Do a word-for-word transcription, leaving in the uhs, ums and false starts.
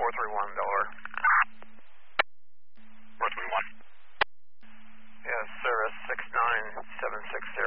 four three one, Delaware. four three one. Yes, Cirrus six nine seven six six.